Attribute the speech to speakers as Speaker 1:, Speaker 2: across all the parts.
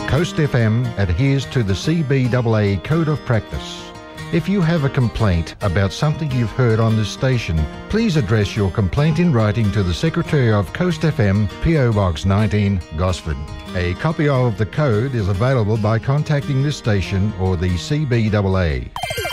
Speaker 1: Coast FM adheres to the CBAA Code of Practice. If you have a complaint about something you've heard on this station, please address your complaint in writing to the Secretary of Coast FM, PO Box 19, Gosford. A copy of the code is available by contacting this station or the CBAA.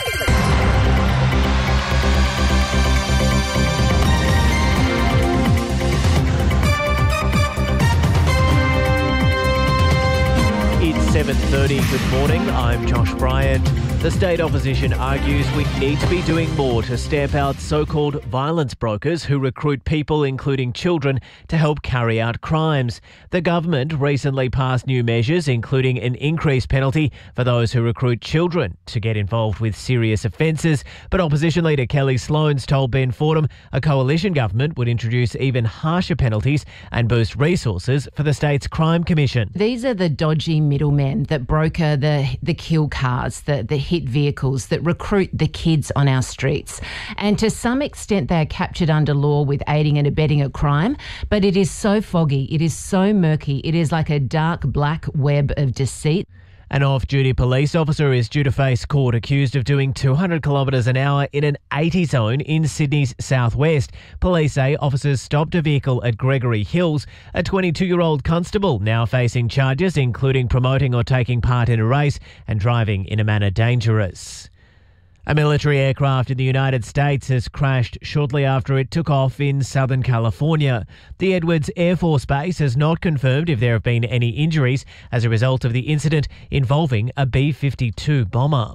Speaker 2: It's 7:30. Good morning. I'm Josh Bryant. The state opposition argues we need to be doing more to stamp out so-called violence brokers who recruit people, including children, to help carry out crimes. The government recently passed new measures, including an increased penalty for those who recruit children to get involved with serious offences. But opposition leader Kelly Sloans told Ben Fordham a coalition government would introduce even harsher penalties and boost resources for the state's crime commission.
Speaker 3: These are the dodgy middlemen that broker the kill cars, the hit vehicles that recruit the kids on our streets. And to some extent, they are captured under law with aiding and abetting a crime, but it is so foggy, it is so murky, it is like a dark black web of deceit.
Speaker 2: An off-duty police officer is due to face court accused of doing 200 kilometres an hour in an 80 zone in Sydney's southwest. Police say officers stopped a vehicle at Gregory Hills. A 22-year-old constable now facing charges including promoting or taking part in a race and driving in a manner dangerous. A military aircraft in the United States has crashed shortly after it took off in Southern California. The Edwards Air Force Base has not confirmed if there have been any injuries as a result of the incident involving a B-52 bomber.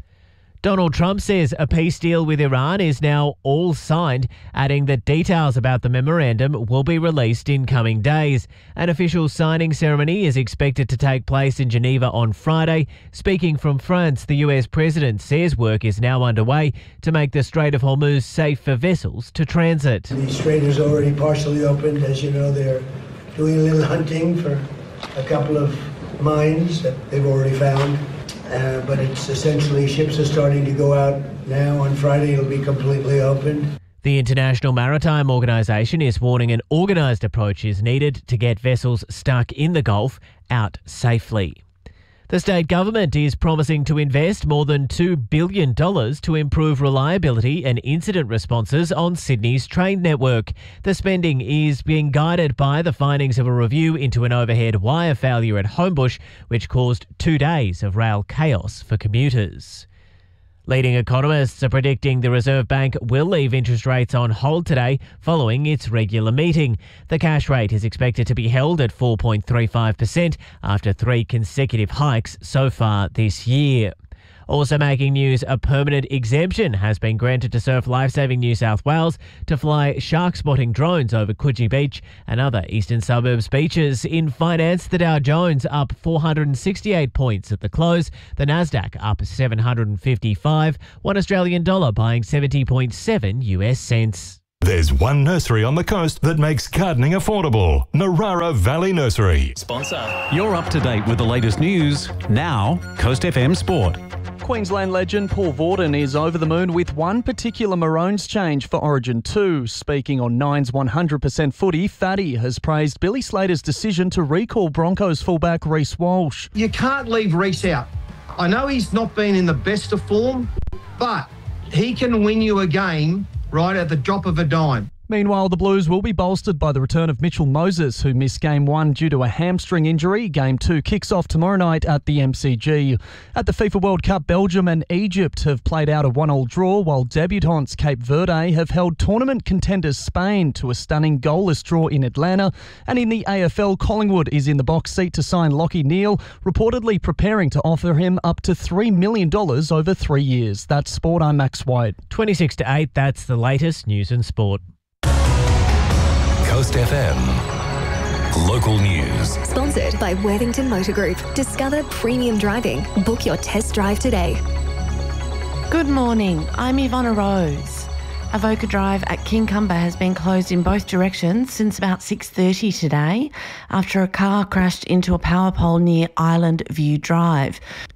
Speaker 2: Donald Trump says a peace deal with Iran is now all signed, adding that details about the memorandum will be released in coming days. An official signing ceremony is expected to take place in Geneva on Friday. Speaking from France, the US president says work is now underway to make the Strait of Hormuz safe for vessels to transit.
Speaker 4: The strait is already partially opened. As you know, they're doing a little hunting for a couple of mines that they've already found. But it's essentially ships are starting to go out now. On Friday, it'll be completely open.
Speaker 2: The International Maritime Organization is warning an organised approach is needed to get vessels stuck in the Gulf out safely. The state government is promising to invest more than $2 billion to improve reliability and incident responses on Sydney's train network. The spending is being guided by the findings of a review into an overhead wire failure at Homebush, which caused 2 days of rail chaos for commuters. Leading economists are predicting the Reserve Bank will leave interest rates on hold today following its regular meeting. The cash rate is expected to be held at 4.35% after 3 consecutive hikes so far this year. Also making news, a permanent exemption has been granted to Surf Lifesaving New South Wales to fly shark-spotting drones over Coogee Beach and other eastern suburbs beaches. In finance, the Dow Jones up 468 points at the close, the Nasdaq up 755, $1 Australian dollar buying 70.7 US cents.
Speaker 5: There's one nursery on the coast that makes gardening affordable. Narara Valley Nursery.
Speaker 6: Sponsor. You're up to date with the latest news. Now, Coast FM Sport.
Speaker 7: Queensland legend Paul Vorden is over the moon with one particular Maroons change for Origin 2. Speaking on Nine's 100% footy, Fatty has praised Billy Slater's decision to recall Broncos fullback Reece Walsh.
Speaker 8: You can't leave Reece out. I know he's not been in the best of form, but he can win you a game right at the drop of a dime.
Speaker 7: Meanwhile, the Blues will be bolstered by the return of Mitchell Moses, who missed Game 1 due to a hamstring injury. Game 2 kicks off tomorrow night at the MCG. At the FIFA World Cup, Belgium and Egypt have played out a 1-1 draw, while debutants Cape Verde have held tournament contenders Spain to a stunning goalless draw in Atlanta. And in the AFL, Collingwood is in the box seat to sign Lachie Neale, reportedly preparing to offer him up to $3 million over 3 years. That's Sport, I'm Max White.
Speaker 2: 26-8, that's the latest news and sport.
Speaker 5: Coast FM. Local news.
Speaker 9: Sponsored by Worthington Motor Group. Discover premium driving. Book your test drive today.
Speaker 10: Good morning. I'm Ivonna Rose. Avoca Drive at Kincumber has been closed in both directions since about 6:30 today after a car crashed into a power pole near Island View Drive.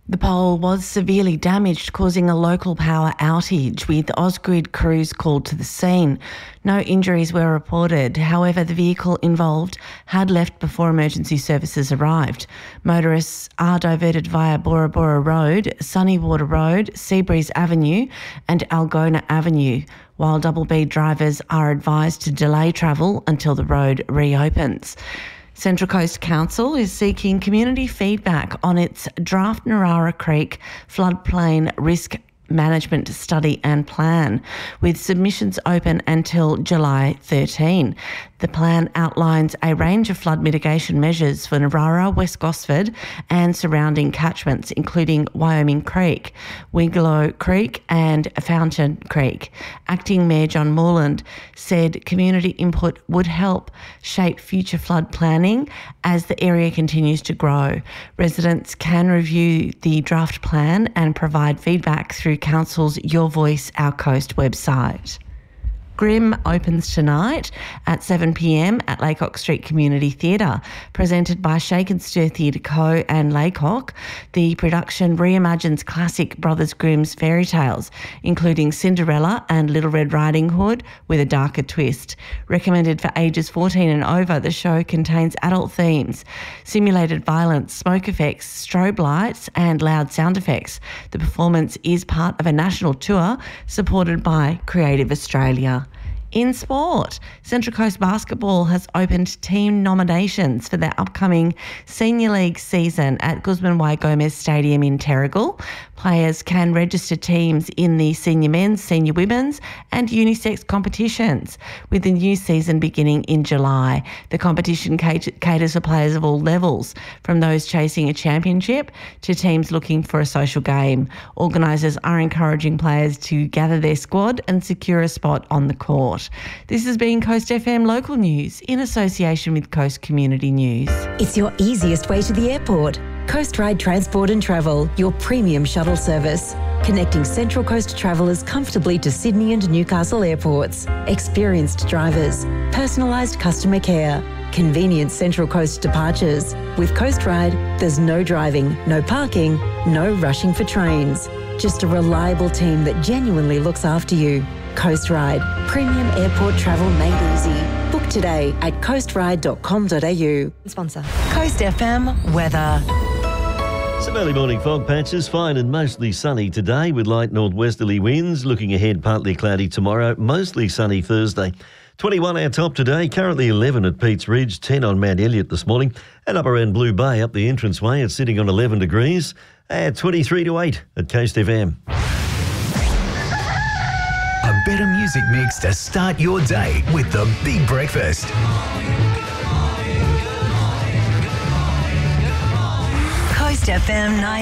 Speaker 10: The pole was severely damaged, causing a local power outage, with Ausgrid crews called to the scene. No injuries were reported. However, the vehicle involved had left before emergency services arrived. Motorists are diverted via Bora Bora Road, Sunnywater Road, Seabreeze Avenue and Algona Avenue, while Double B drivers are advised to delay travel until the road reopens. Central Coast Council is seeking community feedback on its draft Narara Creek floodplain risk management study and plan, with submissions open until July 13. The plan outlines a range of flood mitigation measures for Narara, West Gosford and surrounding catchments, including Wyoming Creek, Wigelow Creek and Fountain Creek. Acting Mayor John Moreland said community input would help shape future flood planning as the area continues to grow. Residents can review the draft plan and provide feedback through Council's Your Voice Our Coast website. Grimm opens tonight at 7 p.m. at Laycock Street Community Theatre. Presented by Shake and Stir Theatre Co. and Laycock, the production reimagines classic Brothers Grimm's fairy tales, including Cinderella and Little Red Riding Hood, with a darker twist. Recommended for ages 14 and over, the show contains adult themes, simulated violence, smoke effects, strobe lights and loud sound effects. The performance is part of a national tour supported by Creative Australia. In sport, Central Coast Basketball has opened team nominations for their upcoming Senior League season at Guzman Y. Gomez Stadium in Terrigal. Players can register teams in the senior men's, senior women's and unisex competitions, with the new season beginning in July. The competition caters for players of all levels, from those chasing a championship to teams looking for a social game. Organisers are encouraging players to gather their squad and secure a spot on the court. This has been Coast FM Local News in association with Coast Community News.
Speaker 11: It's your easiest way to the airport. Coast Ride Transport and Travel, your premium shuttle service. Connecting Central Coast travellers comfortably to Sydney and Newcastle airports. Experienced drivers, personalised customer care, convenient Central Coast departures. With Coast Ride, there's no driving, no parking, no rushing for trains. Just a reliable team that genuinely looks after you. Coast Ride, premium airport travel made easy. Book today at coastride.com.au.
Speaker 12: Sponsor.
Speaker 11: Coast FM weather.
Speaker 13: Some early morning fog patches, fine and mostly sunny today with light northwesterly winds. Looking ahead, partly cloudy tomorrow, mostly sunny Thursday. 21 our top today, currently 11 at Pete's Ridge, 10 on Mount Elliott this morning, and up around Blue Bay up the entranceway, it's sitting on 11 degrees, at 23 to 8 at Coast FM.
Speaker 14: A better music mix to start your day with the Big Breakfast.
Speaker 11: Coast FM 9.